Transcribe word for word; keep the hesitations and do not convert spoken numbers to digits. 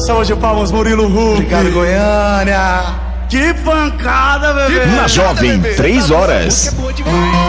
Salve de palmas, Murilo Huck. Obrigado, Goiânia. Que pancada, bebê. Na Jovem, três horas. Música é boa demais.